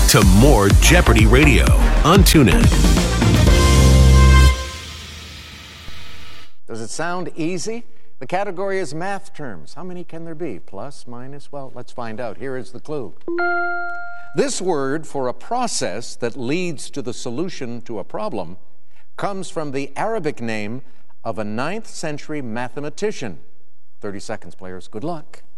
back to more Jeopardy Radio on TuneIn. Does it sound easy? The category is math terms. How many can there be? Plus, minus? Well, let's find out. Here is the clue. This word for a process that leads to the solution to a problem comes from the Arabic name of a 9th century mathematician. 30 seconds, players. Good luck.